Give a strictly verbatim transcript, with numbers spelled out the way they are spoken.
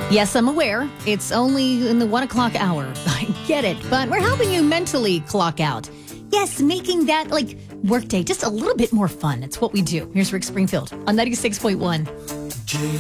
Yes, I'm aware. It's only in the one o'clock hour. I get it, but we're helping you mentally clock out. Yes, making that, like, workday just a little bit more fun. It's what we do. Here's Rick Springfield on ninety-six point one.